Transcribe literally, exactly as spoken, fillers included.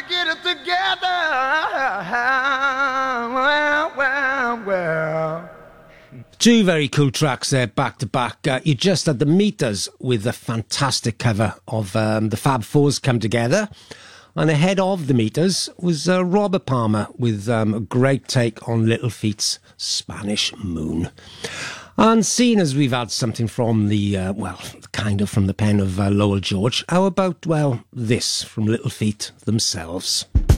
get it together. Well, well, well. Two very cool tracks there, back to back. Uh, you just had the Meters with a fantastic cover of um, the Fab Fours Come Together. And ahead of the Meters was uh, Robert Palmer with um, a great take on Little Feat's Spanish Moon. And seeing as we've had something from the, uh, well, kind of from the pen of uh, Lowell George, how about, well, this from Little Feat themselves?